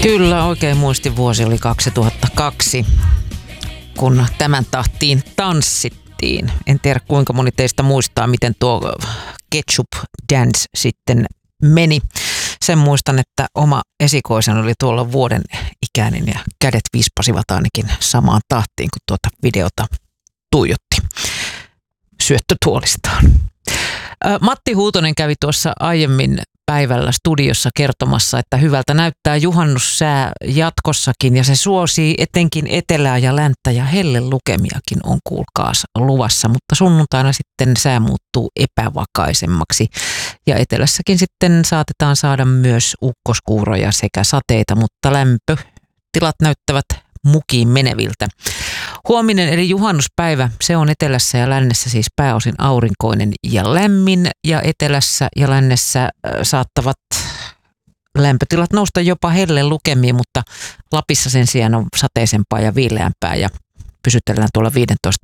Kyllä, oikein muistivuosi oli 2002, kun tämän tahtiin tanssittiin. En tiedä, kuinka moni teistä muistaa, miten tuo Ketchup Dance sitten meni. Sen muistan, että oma esikoisen oli tuolla vuoden ikäinen ja kädet vispasivat ainakin samaan tahtiin, kun tuota videota tuijotti syöttötuolistaan. Matti Huutonen kävi tuossa aiemmin päivällä studiossa kertomassa, että hyvältä näyttää juhannussää jatkossakin ja se suosii etenkin etelää ja länttä ja hellelukemiakin on kuulkaas luvassa, mutta sunnuntaina sitten sää muuttuu epävakaisemmaksi ja etelässäkin sitten saatetaan saada myös ukkoskuuroja sekä sateita, mutta lämpötilat näyttävät mukiin meneviltä. Huominen eli juhannuspäivä, se on etelässä ja lännessä siis pääosin aurinkoinen ja lämmin ja etelässä ja lännessä saattavat lämpötilat nousta jopa hellelukemiin, mutta Lapissa sen sijaan on sateisempaa ja viileämpää ja pysytellään tuolla 15